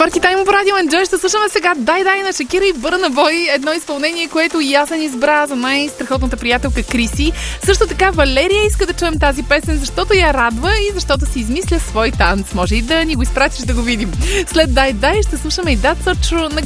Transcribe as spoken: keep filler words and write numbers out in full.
Парти Тайм в Радио Енджой. Ще слушаме сега Дай Дай на Шакира и Бърна Бой. Едно изпълнение, което ясен избра за най-страхотната приятелка Криси. Също така Валерия иска да чуем тази песен, защото я радва и защото си измисля свой танц. Може и да ни го изпратиш да го видим. След Дай Дай ще слушаме и That's So True на